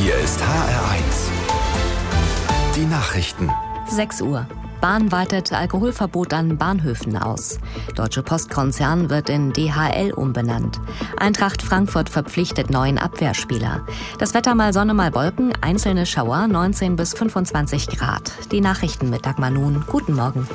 Hier ist HR1. Die Nachrichten. 6 Uhr. Bahn weitet Alkoholverbot an Bahnhöfen aus. Deutsche Postkonzern wird in DHL umbenannt. Eintracht Frankfurt verpflichtet neuen Abwehrspieler. Das Wetter mal Sonne, mal Wolken, einzelne Schauer, 19 bis 25 Grad. Die Nachrichten mit Dagmar Nun. Guten Morgen.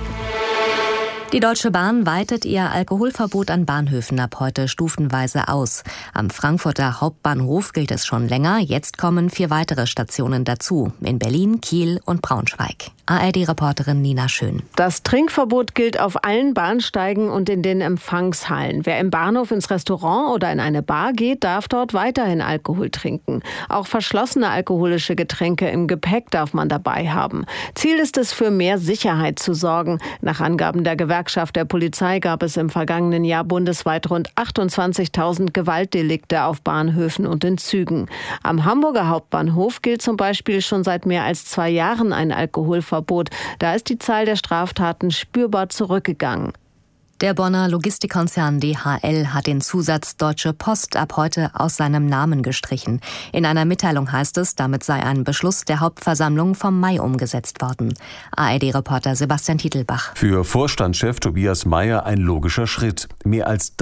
Die Deutsche Bahn weitet ihr Alkoholverbot an Bahnhöfen ab heute stufenweise aus. Am Frankfurter Hauptbahnhof gilt es schon länger. Jetzt kommen 4 weitere Stationen dazu. In Berlin, Kiel und Braunschweig. ARD-Reporterin Nina Schön. Das Trinkverbot gilt auf allen Bahnsteigen und in den Empfangshallen. Wer im Bahnhof ins Restaurant oder in eine Bar geht, darf dort weiterhin Alkohol trinken. Auch verschlossene alkoholische Getränke im Gepäck darf man dabei haben. Ziel ist es, für mehr Sicherheit zu sorgen. Nach Angaben der Gewerkschaft der Polizei gab es im vergangenen Jahr bundesweit rund 28.000 Gewaltdelikte auf Bahnhöfen und in Zügen. Am Hamburger Hauptbahnhof gilt zum Beispiel schon seit mehr als 2 Jahren ein Alkoholverbot. Da ist die Zahl der Straftaten spürbar zurückgegangen. Der Bonner Logistikkonzern DHL hat den Zusatz Deutsche Post ab heute aus seinem Namen gestrichen. In einer Mitteilung heißt es, damit sei ein Beschluss der Hauptversammlung vom Mai umgesetzt worden. ARD-Reporter Sebastian Titelbach. Für Vorstandschef Tobias Meyer ein logischer Schritt. Mehr als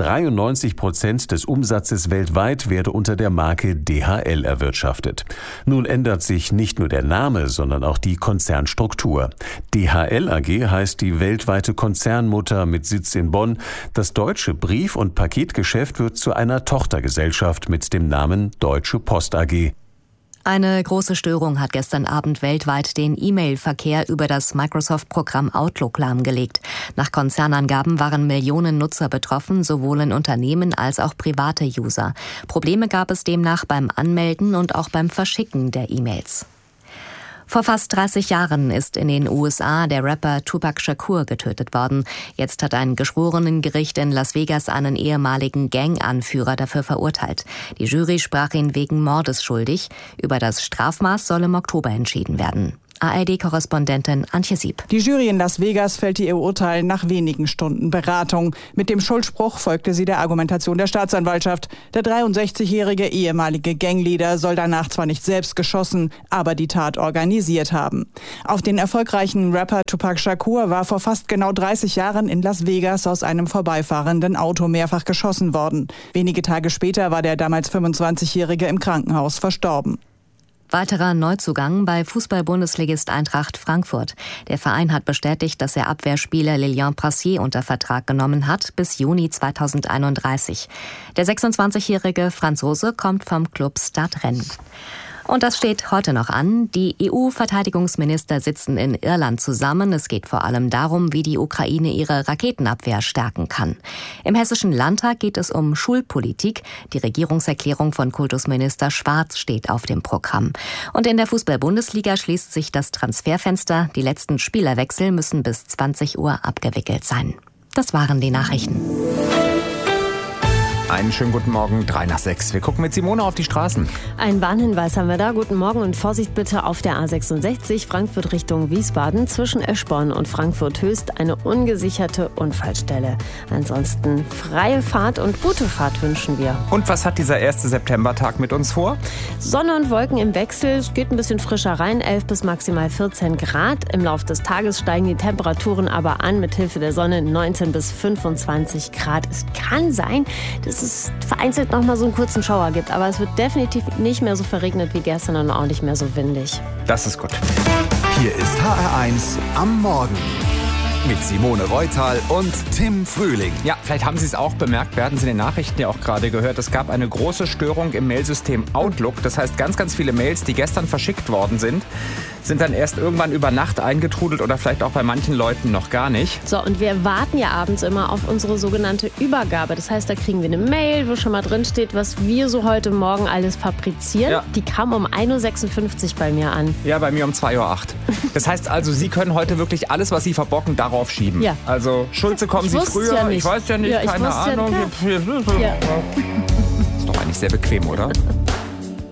93% des Umsatzes weltweit werde unter der Marke DHL erwirtschaftet. Nun ändert sich nicht nur der Name, sondern auch die Konzernstruktur. DHL AG heißt die weltweite Konzernmutter mit Sitz in Bonn. Das deutsche Brief- und Paketgeschäft wird zu einer Tochtergesellschaft mit dem Namen Deutsche Post AG. Eine große Störung hat gestern Abend weltweit den E-Mail-Verkehr über das Microsoft-Programm Outlook lahmgelegt. Nach Konzernangaben waren Millionen Nutzer betroffen, sowohl in Unternehmen als auch private User. Probleme gab es demnach beim Anmelden und auch beim Verschicken der E-Mails. Vor fast 30 Jahren ist in den USA der Rapper Tupac Shakur getötet worden. Jetzt hat ein Geschworenengericht in Las Vegas einen ehemaligen Gang-Anführer dafür verurteilt. Die Jury sprach ihn wegen Mordes schuldig. Über das Strafmaß soll im Oktober entschieden werden. ARD-Korrespondentin Antje Sieb. Die Jury in Las Vegas fällte ihr Urteil nach wenigen Stunden Beratung. Mit dem Schuldspruch folgte sie der Argumentation der Staatsanwaltschaft. Der 63-jährige ehemalige Gangleader soll danach zwar nicht selbst geschossen, aber die Tat organisiert haben. Auf den erfolgreichen Rapper Tupac Shakur war vor fast genau 30 Jahren in Las Vegas aus einem vorbeifahrenden Auto mehrfach geschossen worden. Wenige Tage später war der damals 25-jährige im Krankenhaus verstorben. Weiterer Neuzugang bei Fußball-Bundesligist Eintracht Frankfurt. Der Verein hat bestätigt, dass er Abwehrspieler Lilian Prassier unter Vertrag genommen hat bis Juni 2031. Der 26-jährige Franzose kommt vom Club Stade Rennes. Und das steht heute noch an. Die EU-Verteidigungsminister sitzen in Irland zusammen. Es geht vor allem darum, wie die Ukraine ihre Raketenabwehr stärken kann. Im Hessischen Landtag geht es um Schulpolitik. Die Regierungserklärung von Kultusminister Schwarz steht auf dem Programm. Und in der Fußball-Bundesliga schließt sich das Transferfenster. Die letzten Spielerwechsel müssen bis 20 Uhr abgewickelt sein. Das waren die Nachrichten. Einen schönen guten Morgen, 3:03. Wir gucken mit Simone auf die Straßen. Ein Warnhinweis haben wir da. Guten Morgen und Vorsicht bitte auf der A66 Frankfurt Richtung Wiesbaden. Zwischen Eschborn und Frankfurt Höchst eine ungesicherte Unfallstelle. Ansonsten freie Fahrt und gute Fahrt wünschen wir. Und was hat dieser 1. Septembertag mit uns vor? Sonne und Wolken im Wechsel. Es geht ein bisschen frischer rein, 11 bis maximal 14 Grad. Im Laufe des Tages steigen die Temperaturen aber an, mit Hilfe der Sonne 19 bis 25 Grad. Es kann sein, dass es vereinzelt noch mal so einen kurzen Schauer gibt. Aber es wird definitiv nicht mehr so verregnet wie gestern und auch nicht mehr so windig. Das ist gut. Hier ist HR1 am Morgen. Mit Simone Reutal und Tim Frühling. Ja, vielleicht haben Sie es auch bemerkt, wir hatten es in den Nachrichten ja auch gerade gehört, es gab eine große Störung im Mailsystem Outlook. Das heißt, ganz, ganz viele Mails, die gestern verschickt worden sind dann erst irgendwann über Nacht eingetrudelt oder vielleicht auch bei manchen Leuten noch gar nicht. So, und wir warten ja abends immer auf unsere sogenannte Übergabe. Das heißt, da kriegen wir eine Mail, wo schon mal drin steht, was wir so heute Morgen alles fabrizieren. Ja. Die kam um 1:56 Uhr bei mir an. Ja, bei mir um 2:08 Uhr. Das heißt also, Sie können heute wirklich alles, was Sie verbocken, darauf schieben. Ja. Also, Schulze, kommen Sie früher? Ja nicht. Ich weiß ja nicht, ja, keine Ahnung. Ja. Ist doch eigentlich sehr bequem, oder?